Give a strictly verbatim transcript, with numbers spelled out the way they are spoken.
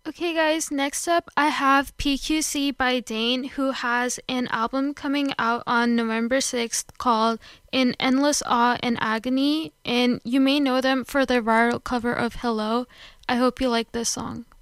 Okay, guys, next up I have P Q C by Dane, who has an album coming out on November sixth called In Endless Awe and Agony, and you may know them for their viral cover of Hello. I hope you like this song.